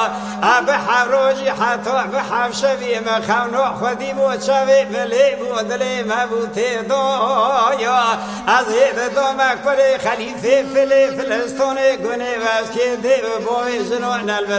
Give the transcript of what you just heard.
أب حروجي حتى بحب شبي مخونو خدي بو شبي بلي بودلي ما بوتي دويا أزيد دومك بري خليفة فلسطوني قني بس كده بوي جنون